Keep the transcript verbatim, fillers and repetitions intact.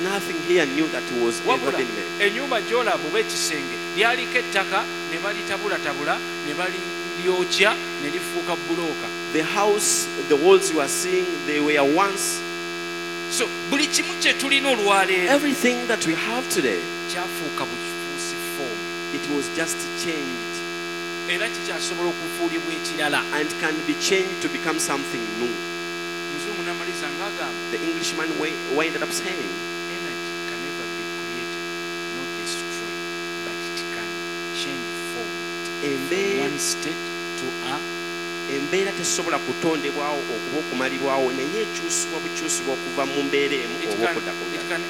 nothing here new that was ever been made. Enyumba gy'olaba oba ekisenge lyaliko ettaka ne balitabulatabula ne balyokya ne lifuuka bulooka. The house, the walls you are seeing, they were once. So buli kimu kye tulina olwaleero Everything that we have today, kyafuuka bukifuusi form it was just changed era kikyasobola okufuulibwa ekirala. and can be changed to become something new. Muzungu n'amaliza ng'agamba The Englishman wi- winded up saying, energy can never be created, not destroyed, but it can change form from embeera one state to a embeera tesobola kutondebwawo okuba okumalirwawo naye ekyusibwa bukyusibwa okuva mu mbeera emu it oba can, okudda ku it ddala. can